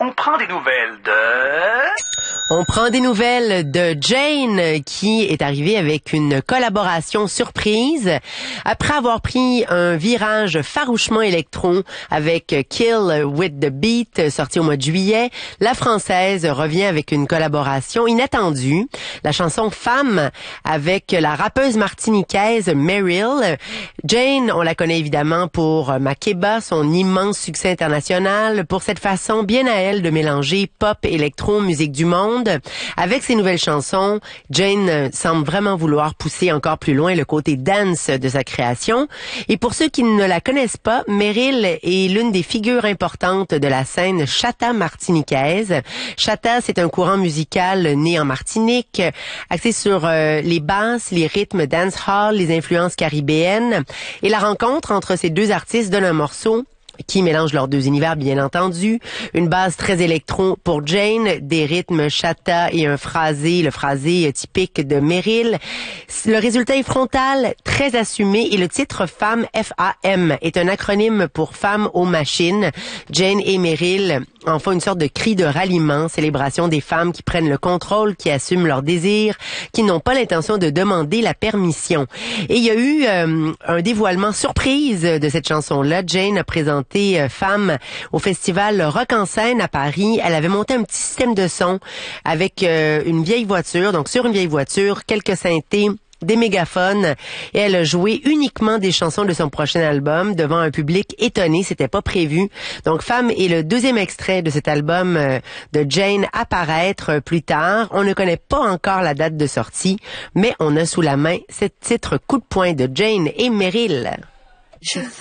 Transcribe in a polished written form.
On prend des nouvelles On prend des nouvelles de Jane qui est arrivée avec une collaboration surprise. Après avoir pris un virage farouchement électron avec Kill with the Beat sorti au mois de juillet, la Française revient avec une collaboration inattendue. La chanson Femme avec la rappeuse martiniquaise Meryl. Jane, on la connaît évidemment pour Makeba, son immense succès international, pour cette façon bien à elle de mélanger pop, électro, musique du monde. Avec ses nouvelles chansons, Jane semble vraiment vouloir pousser encore plus loin le côté dance de sa création. Et pour ceux qui ne la connaissent pas, Meryl est l'une des figures importantes de la scène chata martiniquaise. Chata, c'est un courant musical né en Martinique, axé sur les basses, les rythmes dancehall, les influences caribéennes. Et la rencontre entre ces deux artistes donne un morceau qui mélange leurs deux univers, bien entendu. Une base très électro pour Jane, des rythmes chata et un phrasé, le phrasé typique de Meryl. Le résultat est frontal, très assumé, et le titre Femme, F-A-M, est un acronyme pour Femmes aux machines. Jane et Meryl en font une sorte de cri de ralliement, célébration des femmes qui prennent le contrôle, qui assument leurs désirs, qui n'ont pas l'intention de demander la permission. Et il y a eu un dévoilement surprise de cette chanson-là. Jane a présenté Femme au festival Rock en scène à Paris. Elle avait monté un petit système de son avec une vieille voiture, donc sur une vieille voiture, quelques synthés, des mégaphones, et elle a joué uniquement des chansons de son prochain album devant un public étonné, c'était pas prévu. Donc Femme est le deuxième extrait de cet album de Jane à paraître plus tard. On ne connaît pas encore la date de sortie, mais on a sous la main ce titre coup de poing de Jane et Meryl.